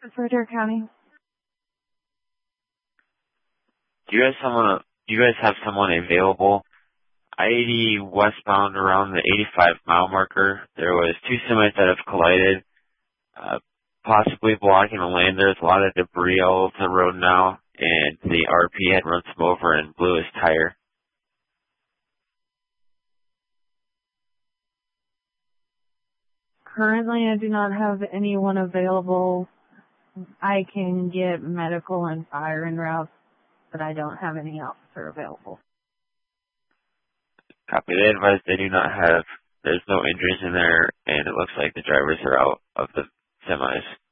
Frederick County. Do you guys have someone available? I-80 westbound around the 85-mile marker. There was two semis that have collided, possibly blocking the lane. There's a lot of debris all over the road now, and the RP had run some over and blew his tire. Currently, I do not have anyone available. I can get medical and fire en route, but I don't have any officer available. Copy. They advise they do not have, there's no injuries in there, and it looks like the drivers are out of the semis.